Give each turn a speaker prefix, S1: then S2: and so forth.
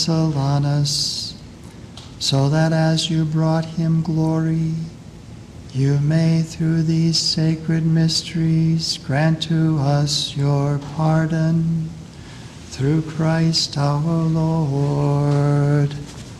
S1: Silanus, so that as you brought him glory, you may through these sacred mysteries grant to us your pardon. Through Christ our Lord.